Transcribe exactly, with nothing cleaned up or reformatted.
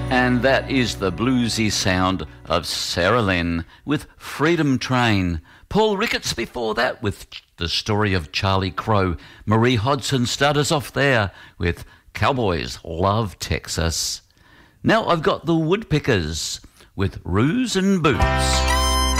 And that is the bluesy sound of Sarah Lynn with Freedom Train. Paul Ricketts before that with the story of Charlie Crow. Marie Hodson started us off there with Cowboys Love Texas. Now I've got the Woodpeckers with Ruse and Boots.